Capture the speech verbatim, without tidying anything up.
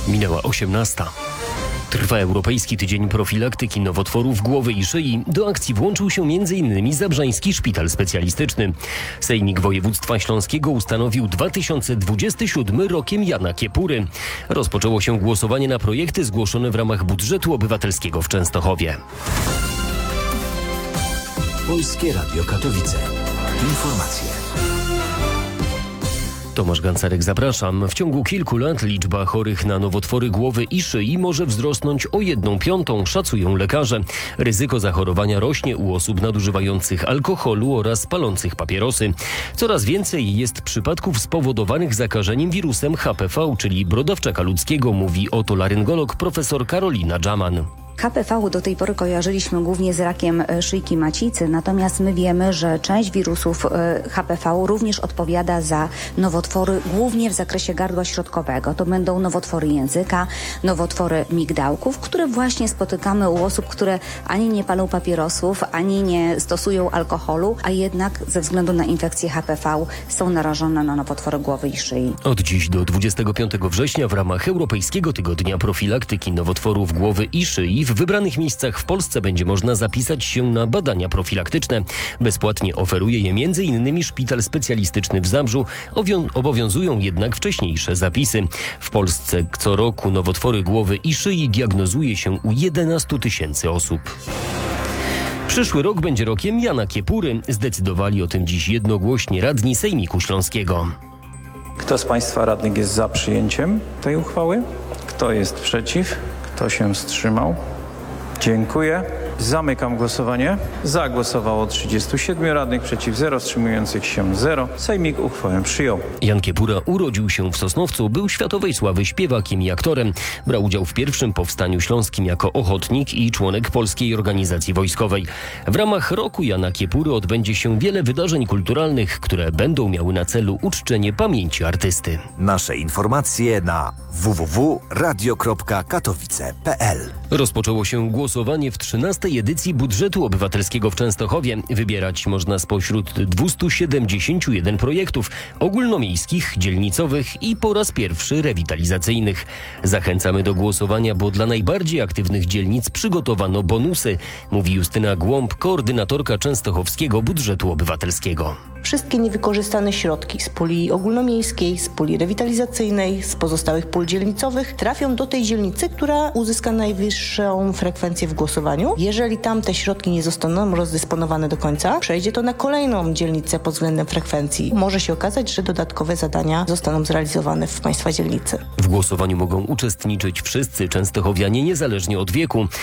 Minęła osiemnasta. Trwa Europejski Tydzień Profilaktyki Nowotworów Głowy i Szyi. Do akcji włączył się między innymi Zabrzański Szpital Specjalistyczny. Sejmik Województwa Śląskiego ustanowił dwa tysiące dwudziesty siódmy rokiem Jana Kiepury. Rozpoczęło się głosowanie na projekty zgłoszone w ramach budżetu obywatelskiego w Częstochowie. Polskie Radio Katowice. Informacje. Tomasz Gancarek, zapraszam. W ciągu kilku lat liczba chorych na nowotwory głowy i szyi może wzrosnąć o jedną piątą, szacują lekarze. Ryzyko zachorowania rośnie u osób nadużywających alkoholu oraz palących papierosy. Coraz więcej jest przypadków spowodowanych zakażeniem wirusem H P V, czyli brodawczaka ludzkiego, mówi otolaryngolog profesor Karolina Dżaman. H P V do tej pory kojarzyliśmy głównie z rakiem szyjki macicy, natomiast my wiemy, że część wirusów H P V również odpowiada za nowotwory głównie w zakresie gardła środkowego. To będą nowotwory języka, nowotwory migdałków, które właśnie spotykamy u osób, które ani nie palą papierosów, ani nie stosują alkoholu, a jednak ze względu na infekcję H P V są narażone na nowotwory głowy i szyi. Od dziś do dwudziestego piątego września w ramach Europejskiego Tygodnia Profilaktyki Nowotworów Głowy i Szyi w wybranych miejscach w Polsce będzie można zapisać się na badania profilaktyczne. Bezpłatnie oferuje je między innymi Szpital Specjalistyczny w Zabrzu. Owią- obowiązują jednak wcześniejsze zapisy. W Polsce co roku nowotwory głowy i szyi diagnozuje się u jedenastu tysięcy osób. Przyszły rok będzie rokiem Jana Kiepury. Zdecydowali o tym dziś jednogłośnie radni Sejmiku Śląskiego. Kto z Państwa radnych jest za przyjęciem tej uchwały? Kto jest przeciw? Kto się wstrzymał? Dziękuję. Zamykam głosowanie. Za głosowało trzydziestu siedmiu radnych, przeciw zero, wstrzymujących się zero. Sejmik uchwałę przyjął. Jan Kiepura urodził się w Sosnowcu, był światowej sławy śpiewakiem i aktorem. Brał udział w pierwszym powstaniu śląskim jako ochotnik i członek Polskiej Organizacji Wojskowej. W ramach roku Jana Kiepury odbędzie się wiele wydarzeń kulturalnych, które będą miały na celu uczczenie pamięci artysty. Nasze informacje na w w w kropka radio kropka katowice kropka p l. Rozpoczęło się głosowanie w trzynastej edycji budżetu obywatelskiego w Częstochowie. Wybierać można spośród dwustu siedemdziesięciu jeden projektów ogólnomiejskich, dzielnicowych i po raz pierwszy rewitalizacyjnych. Zachęcamy do głosowania, bo dla najbardziej aktywnych dzielnic przygotowano bonusy, mówi Justyna Głąb, koordynatorka częstochowskiego budżetu obywatelskiego. Wszystkie niewykorzystane środki z puli ogólnomiejskiej, z puli rewitalizacyjnej, z pozostałych pól dzielnicowych trafią do tej dzielnicy, która uzyska najwyższą frekwencję w głosowaniu. Jeżeli tam te środki nie zostaną rozdysponowane do końca, przejdzie to na kolejną dzielnicę pod względem frekwencji. Może się okazać, że dodatkowe zadania zostaną zrealizowane w Państwa dzielnicy. W głosowaniu mogą uczestniczyć wszyscy częstochowianie niezależnie od wieku.